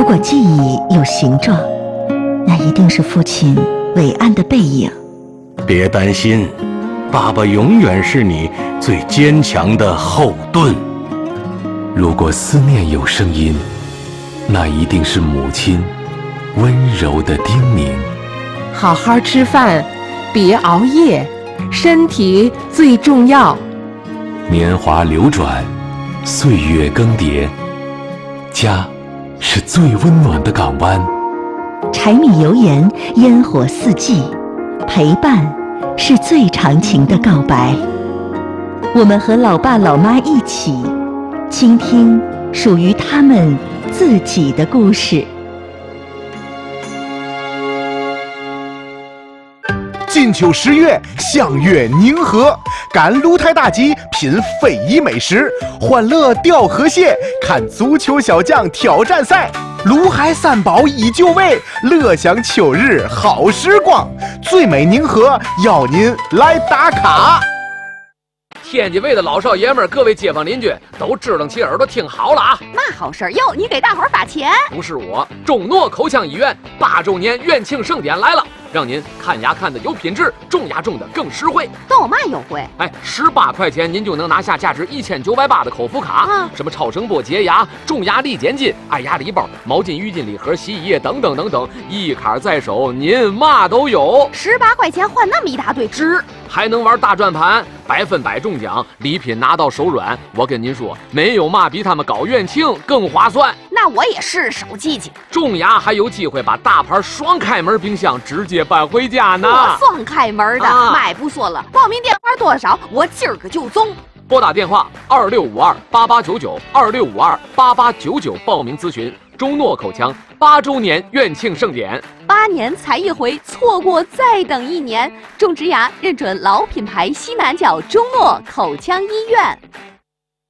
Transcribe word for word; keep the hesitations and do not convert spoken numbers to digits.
如果记忆有形状，那一定是父亲伟岸的背影。 别担心，爸爸永远是你最坚强的后盾。 如果思念有声音，那一定是母亲温柔的叮咛。 好好吃饭，别熬夜，身体最重要。 年华流转，岁月更迭，家是最温暖的港湾。 柴米油盐，烟火四季，陪伴是最长情的告白。我们和老爸老妈一起倾听属于他们自己的故事。 金秋十月，相约宁河，赶鹿台大集，品非遗美食，欢乐钓河蟹，看足球小将挑战赛。卢海三宝依旧味，乐享秋日好时光。最美宁河邀您来打卡。 天津卫的老少爷们儿，各位街坊邻居都支棱起耳朵听好了啊！ 嘛好事儿哟？你给大伙儿发钱？ 不是我，中诺口腔医院八周年院庆盛典来了，让您看牙看的有品质，种牙种的更实惠。 都有嘛优惠？ 哎，十八块钱您就能拿下价值一千九百八的口服卡，啊、什么超声波洁牙、种牙力减筋、爱牙礼包、毛巾、浴巾礼盒、洗衣液等等等等，一卡在手，您嘛都有。 十八块钱换那么一大堆，值！ 还能玩大转盘，百分百中奖，礼品拿到手软。我跟您说，没有嘛比他们搞院庆更划算。 那我也是手记记。 种牙还有机会把大牌双开门冰箱直接搬回家呢。 我双开门的，啊、买不说了。报名电话多少？我今儿个就中。 拨打电话二六五二八八九九二六五二八八九九报名咨询中诺口腔八周年院庆盛典。 八年才一回，错过再等一年。种植牙认准老品牌西南角中诺口腔医院。